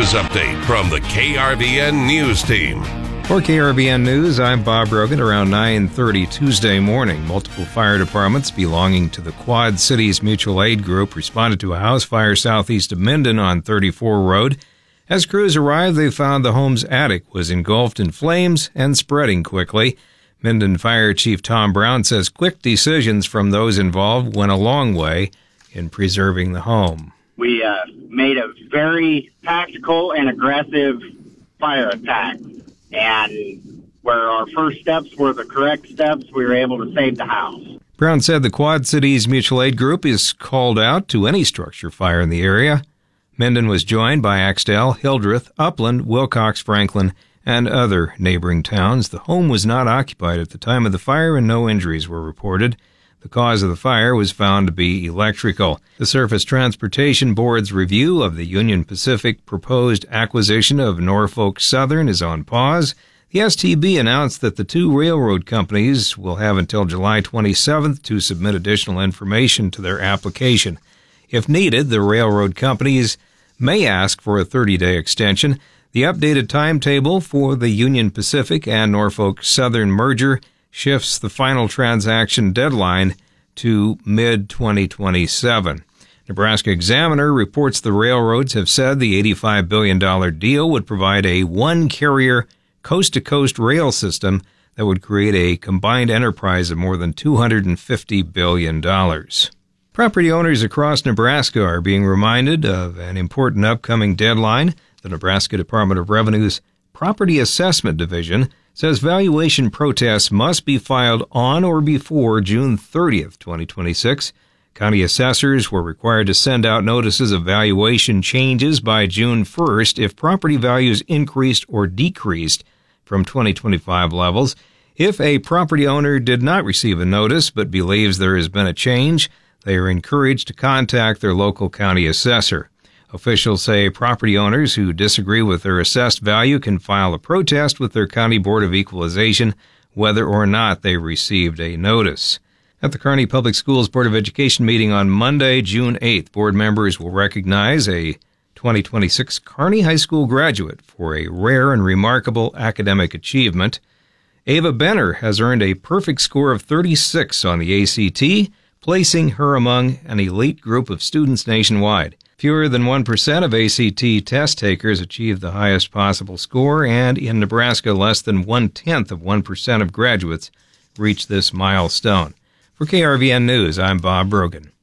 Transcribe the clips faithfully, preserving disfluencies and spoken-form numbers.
news update from the K R V N News Team. For K R V N News, I'm Bob Rogan. Around nine thirty Tuesday morning, multiple fire departments belonging to the Quad Cities Mutual Aid Group responded to a house fire southeast of Minden on thirty-four Road. As crews arrived, they found the home's attic was engulfed in flames and spreading quickly. Minden Fire Chief Tom Brown says quick decisions from those involved went a long way in preserving the home. We uh, made a very tactical and aggressive fire attack. And where our first steps were the correct steps, we were able to save the house. Brown said the Quad Cities Mutual Aid Group is called out to any structure fire in the area. Minden was joined by Axtell, Hildreth, Upland, Wilcox, Franklin, and other neighboring towns. The home was not occupied at the time of the fire and no injuries were reported. The cause of the fire was found to be electrical. The Surface Transportation Board's review of the Union Pacific proposed acquisition of Norfolk Southern is on pause. The S T B announced that the two railroad companies will have until July twenty-seventh to submit additional information to their application. If needed, the railroad companies may ask for a thirty-day extension. The updated timetable for the Union Pacific and Norfolk Southern merger shifts the final transaction deadline to mid twenty twenty-seven. Nebraska Examiner reports the railroads have said the eighty-five billion dollars deal would provide a one-carrier, coast-to-coast rail system that would create a combined enterprise of more than two hundred fifty billion dollars. Property owners across Nebraska are being reminded of an important upcoming deadline. The Nebraska Department of Revenue's Property Assessment Division says valuation protests must be filed on or before June thirtieth, twenty twenty-six. County assessors were required to send out notices of valuation changes by June first if property values increased or decreased from twenty twenty-five levels. If a property owner did not receive a notice but believes there has been a change, they are encouraged to contact their local county assessor. Officials say property owners who disagree with their assessed value can file a protest with their County Board of Equalization, whether or not they received a notice. At the Kearney Public Schools Board of Education meeting on Monday, June eighth, board members will recognize a twenty twenty-six Kearney High School graduate for a rare and remarkable academic achievement. Ava Benner has earned a perfect score of thirty-six on the A C T, placing her among an elite group of students nationwide. Fewer than one percent of A C T test takers achieve the highest possible score, and in Nebraska, less than one-tenth of one percent of graduates reach this milestone. For K R V N News, I'm Bob Brogan.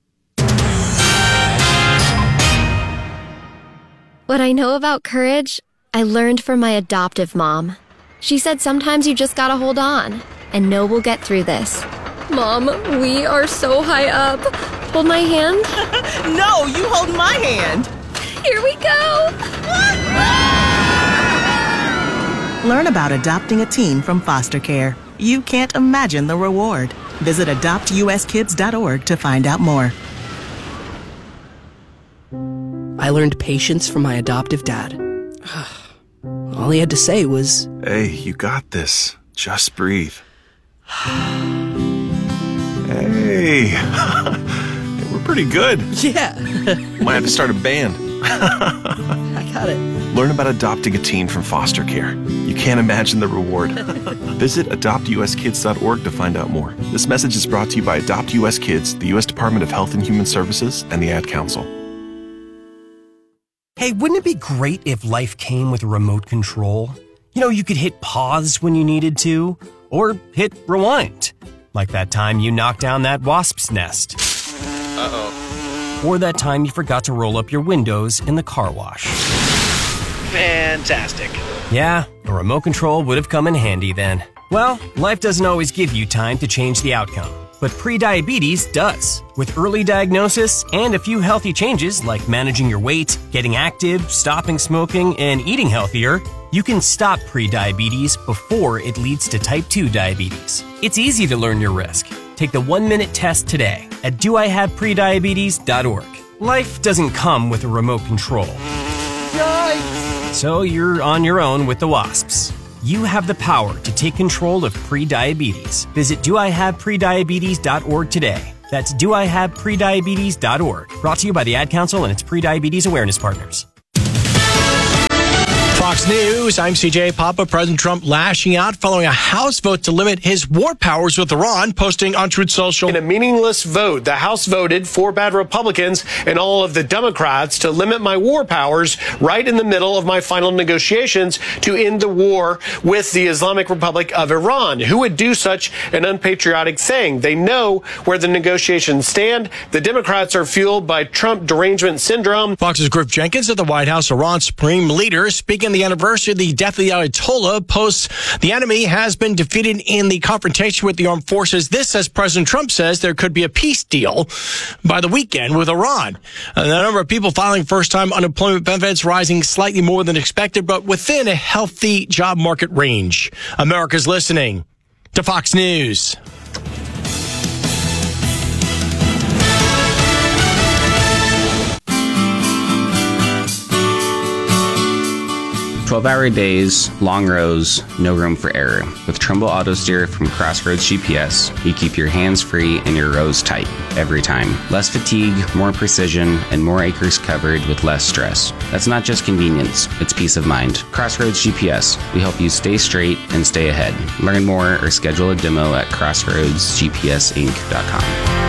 What I know about courage, I learned from my adoptive mom. She said sometimes you just gotta hold on and know we'll get through this. Mom, we are so high up. Hold my hand. No, you hold my hand. Here we go. Learn about adopting a teen from foster care. You can't imagine the reward. Visit adopt U S kids dot org to find out more. I learned patience from my adoptive dad. All he had to say was, "Hey, you got this. Just breathe." Hey, we're pretty good. Yeah. Might have to start a band. I got it. Learn about adopting a teen from foster care. You can't imagine the reward. Visit adopt U S kids dot org to find out more. This message is brought to you by Adopt U S Kids, the U S Department of Health and Human Services, and the Ad Council. Hey, wouldn't it be great if life came with a remote control? You know, you could hit pause when you needed to, or hit rewind. Like that time you knocked down that wasp's nest. Uh-oh. Or that time you forgot to roll up your windows in the car wash. Fantastic. Yeah, a remote control would have come in handy then. Well, life doesn't always give you time to change the outcome, but prediabetes does. With early diagnosis and a few healthy changes like managing your weight, getting active, stopping smoking, and eating healthier, you can stop prediabetes before it leads to type two diabetes. It's easy to learn your risk. Take the one-minute test today at do I have prediabetes dot org. Life doesn't come with a remote control. Yikes! So you're on your own with the wasps. You have the power to take control of prediabetes. Visit do I have prediabetes dot org today. That's do I have prediabetes dot org. Brought to you by the Ad Council and its prediabetes awareness partners. Fox News, I'm C J Papa. President Trump lashing out following a House vote to limit his war powers with Iran, posting on Truth Social. In a meaningless vote, the House voted for bad Republicans and all of the Democrats to limit my war powers right in the middle of my final negotiations to end the war with the Islamic Republic of Iran. Who would do such an unpatriotic thing? They know where the negotiations stand. The Democrats are fueled by Trump derangement syndrome. Fox's Griff Jenkins at the White House, Iran's supreme leader, speaking the anniversary of the death of the Ayatollah, posts the enemy has been defeated in the confrontation with the armed forces. This, as President Trump says, there could be a peace deal by the weekend with Iran. Uh, the number of people filing first-time unemployment benefits rising slightly more than expected, but within a healthy job market range. America's listening to Fox News. twelve-hour days, long rows, no room for error. With Trumbull Auto Steer from Crossroads G P S, you keep your hands free and your rows tight every time. Less fatigue, more precision, and more acres covered with less stress. That's not just convenience, it's peace of mind. Crossroads G P S, we help you stay straight and stay ahead. Learn more or schedule a demo at crossroads g p s inc dot com.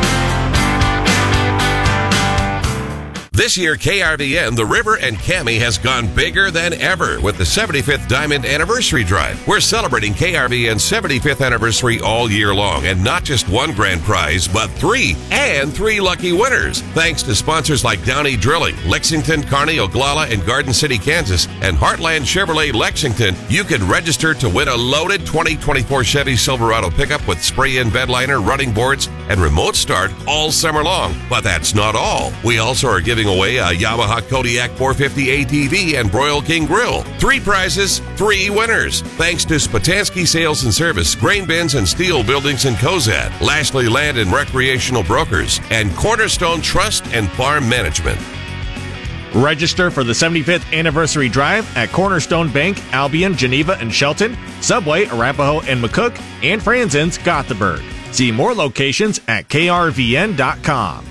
This year, K R V N, The River, and Cami has gone bigger than ever with the seventy-fifth Diamond Anniversary Drive. We're celebrating K R V N's seventy-fifth anniversary all year long, and not just one grand prize, but three, and three lucky winners. Thanks to sponsors like Downey Drilling, Lexington, Kearney, Oglala, and Garden City, Kansas, and Heartland Chevrolet Lexington, you can register to win a loaded twenty twenty-four Chevy Silverado pickup with spray-in bed liner, running boards, and remote start all summer long. But that's not all. We also are giving away a Yamaha Kodiak four fifty A T V and Broil King Grill. Three prizes, three winners. Thanks to Spatansky Sales and Service, Grain Bins and Steel Buildings in Cozad, Lashley Land and Recreational Brokers, and Cornerstone Trust and Farm Management. Register for the seventy-fifth Anniversary Drive at Cornerstone Bank, Albion, Geneva, and Shelton, Subway, Arapahoe, and McCook, and Franzen's, Gothenburg. See more locations at K R V N dot com.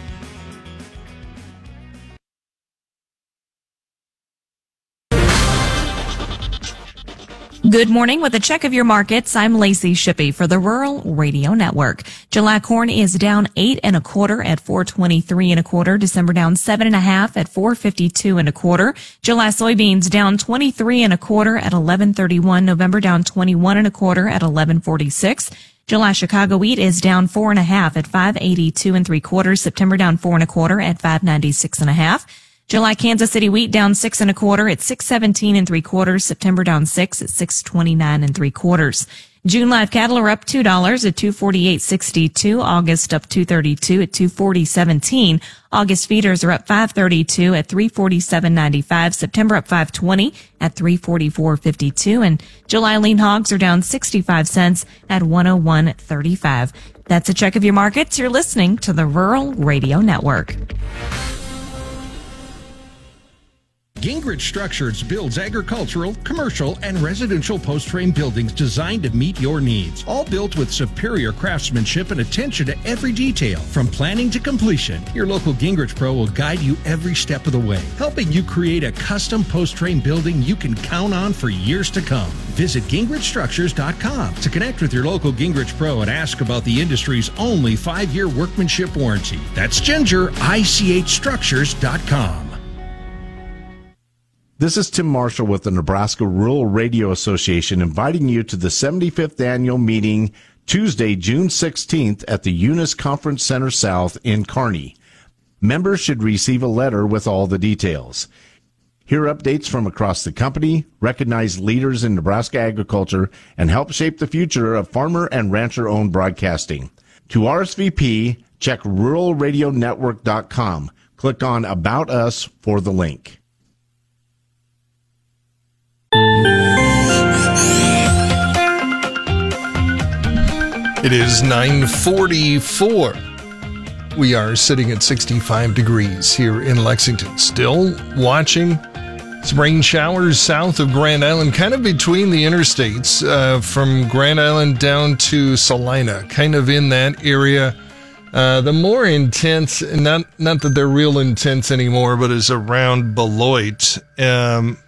Good morning. With a check of your markets, I'm Lacey Shippey for the Rural Radio Network. July corn is down eight and a quarter at four twenty-three and a quarter. December down seven and a half at four fifty-two and a quarter. July soybeans down twenty-three and a quarter at eleven thirty-one. November down twenty-one and a quarter at eleven forty-six. July Chicago wheat is down four and a half at five eighty-two and three quarters. September down four and a quarter at five ninety-six and a half. July Kansas City wheat down six and a quarter at six seventeen and three quarters. September down six at six twenty-nine and three quarters. June live cattle are up two dollars at two forty-eight sixty-two. August up two thirty-two at two forty seventeen. August feeders are up five thirty-two at three forty-seven ninety-five. September up five twenty at three forty-four fifty-two. And July lean hogs are down sixty-five cents at one oh one thirty-five. That's a check of your markets. You're listening to the Rural Radio Network. Gingrich Structures builds agricultural, commercial, and residential post-frame buildings designed to meet your needs. All built with superior craftsmanship and attention to every detail. From planning to completion, your local Gingrich Pro will guide you every step of the way, helping you create a custom post-frame building you can count on for years to come. Visit Gingrich Structures dot com to connect with your local Gingrich Pro and ask about the industry's only five-year workmanship warranty. That's Ginger, I C H Structures dot com. This is Tim Marshall with the Nebraska Rural Radio Association inviting you to the seventy-fifth annual meeting Tuesday, June sixteenth at the Eunice Conference Center South in Kearney. Members should receive a letter with all the details. Hear updates from across the company, recognize leaders in Nebraska agriculture, and help shape the future of farmer and rancher-owned broadcasting. To R S V P, check rural radio network dot com. Click on About Us for the link. It is nine forty-four. We are sitting at sixty-five degrees here in Lexington. Still watching some rain showers south of Grand Island, kind of between the interstates, uh, from Grand Island down to Salina, kind of in that area. Uh, the more intense, not not that they're real intense anymore, but is around Beloit. Um,